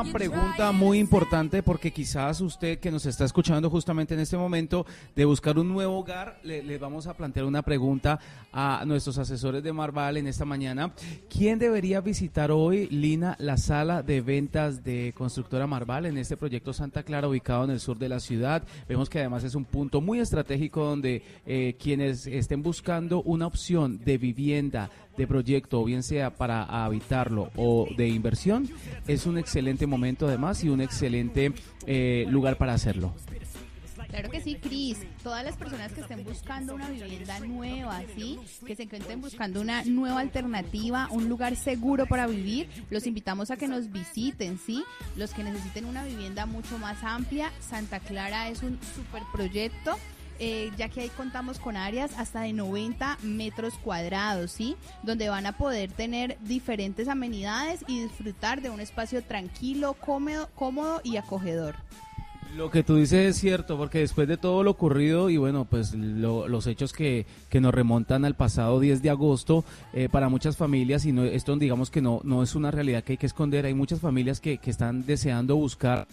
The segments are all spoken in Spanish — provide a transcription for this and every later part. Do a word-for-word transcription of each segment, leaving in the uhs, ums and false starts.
una pregunta muy importante porque quizás usted que nos está escuchando justamente en este momento de buscar un nuevo hogar, le, le vamos a plantear una pregunta a nuestros asesores de Marval en esta mañana. ¿Quién debería visitar hoy, Lina, la sala de ventas de Constructora Marval en este proyecto Santa Clara ubicado en el sur de la ciudad? Vemos que además es un punto muy estratégico donde eh, quienes estén buscando una opción de vivienda, de proyecto, o bien sea para habitarlo o de inversión, es un excelente momento además y un excelente eh, lugar para hacerlo. Claro que sí, Cris. Todas las personas que estén buscando una vivienda nueva, ¿sí? Que se encuentren buscando una nueva alternativa, un lugar seguro para vivir, los invitamos a que nos visiten, ¿sí? Los que necesiten una vivienda mucho más amplia, Santa Clara es un super proyecto. Eh, ya que ahí contamos con áreas hasta de noventa metros cuadrados, ¿sí? Donde van a poder tener diferentes amenidades y disfrutar de un espacio tranquilo, cómodo, cómodo y acogedor. Lo que tú dices es cierto, porque después de todo lo ocurrido y bueno, pues lo, los hechos que, que nos remontan al pasado diez de agosto, eh, para muchas familias, y no, esto digamos que no, no es una realidad que hay que esconder, hay muchas familias que, que están deseando buscar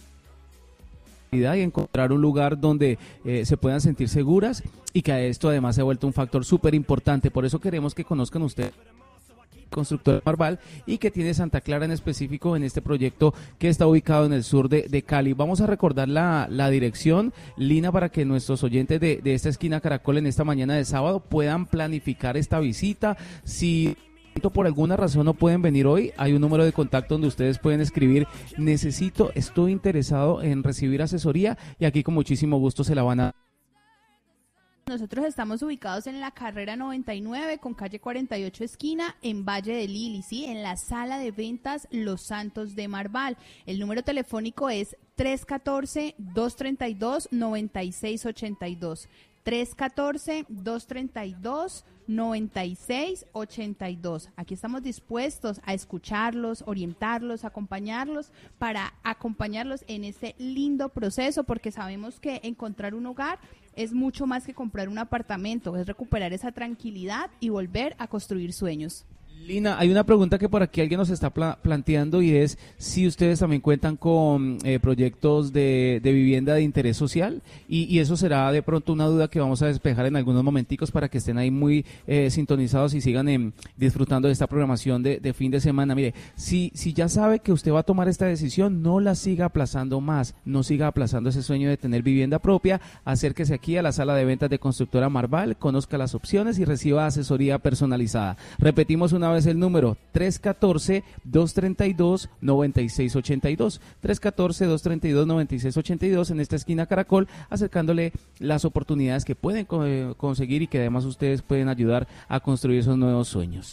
y encontrar un lugar donde eh, se puedan sentir seguras y que a esto además se ha vuelto un factor súper importante. Por eso queremos que conozcan ustedes Constructora Marval y que tiene Santa Clara en específico en este proyecto que está ubicado en el sur de, de Cali. Vamos a recordar la, la dirección, Lina, para que nuestros oyentes de, de esta esquina Caracol en esta mañana de sábado puedan planificar esta visita. Si por alguna razón no pueden venir hoy, hay un número de contacto donde ustedes pueden escribir: necesito, estoy interesado en recibir asesoría, y aquí con muchísimo gusto se la van a... Nosotros estamos ubicados en la carrera noventa y nueve con calle cuarenta y ocho esquina en Valle de Lili, ¿sí? En la sala de ventas Los Santos de Marval. El número telefónico es tres uno cuatro, dos tres dos, nueve seis ocho dos. tres uno cuatro, dos tres dos, nueve seis ocho dos. Aquí estamos dispuestos a escucharlos, orientarlos, acompañarlos, para acompañarlos en este lindo proceso, porque sabemos que encontrar un hogar es mucho más que comprar un apartamento, es recuperar esa tranquilidad y volver a construir sueños. Lina, hay una pregunta que por aquí alguien nos está pla- planteando y es si ustedes también cuentan con eh, proyectos de, de vivienda de interés social, y, y eso será de pronto una duda que vamos a despejar en algunos momenticos para que estén ahí muy eh, sintonizados y sigan eh, disfrutando de esta programación de, de fin de semana. Mire, si, si ya sabe que usted va a tomar esta decisión, no la siga aplazando más, no siga aplazando ese sueño de tener vivienda propia. Acérquese aquí a la sala de ventas de Constructora Marval, conozca las opciones y reciba asesoría personalizada. Repetimos una vez el número: tres uno cuatro, dos tres dos, nueve seis ocho dos, tres uno cuatro, dos tres dos, nueve seis ocho dos, en esta esquina Caracol, acercándole las oportunidades que pueden co- conseguir y que además ustedes pueden ayudar a construir esos nuevos sueños.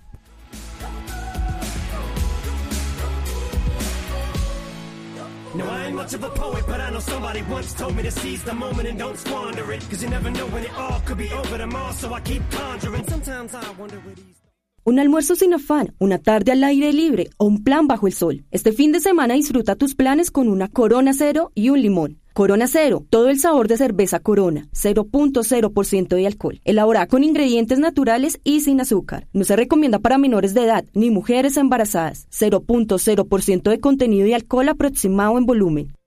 No, I ain't much of a poet, but I know somebody once told me to seize the moment and don't squander it, cause you never know when it all could be over tomorrow, so I keep conjuring. Sometimes I wonder where these... Un almuerzo sin afán, una tarde al aire libre o un plan bajo el sol. Este fin de semana disfruta tus planes con una Corona Cero y un limón. Corona Cero, todo el sabor de cerveza Corona, cero punto cero por ciento de alcohol, elaborada con ingredientes naturales y sin azúcar. No se recomienda para menores de edad ni mujeres embarazadas. cero punto cero por ciento de contenido y alcohol aproximado en volumen.